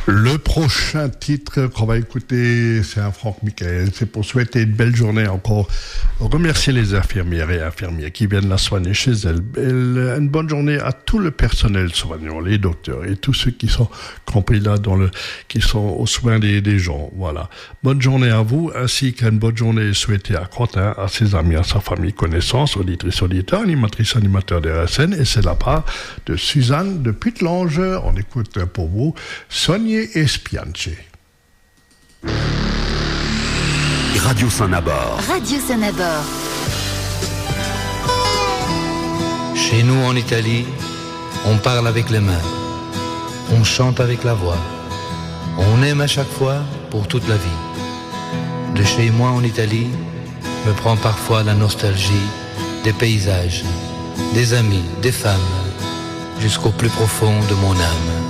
Le prochain titre qu'on va écouter, c'est un Franck Michael. C'est pour souhaiter une belle journée encore. Remercier les infirmières et infirmiers qui viennent la soigner chez elles. Une bonne journée à tout le personnel soignant, les docteurs et tous ceux qui sont campés là qui sont aux soins des gens. Voilà. Bonne journée à vous, ainsi qu'une bonne journée souhaitée à Quentin, à ses amis, à sa famille, connaissances, auditrices, auditeurs, animatrices, animateurs de RSN. Et c'est la part de Suzanne de Putlange. On écoute pour vous Soigner et Spiance. Radio Saint-Nabord. Radio Saint-Nabord. Chez nous en Italie, on parle avec les mains, on chante avec la voix, on aime à chaque fois pour toute la vie. De chez moi en Italie, me prend parfois la nostalgie des paysages, des amis, des femmes, jusqu'au plus profond de mon âme.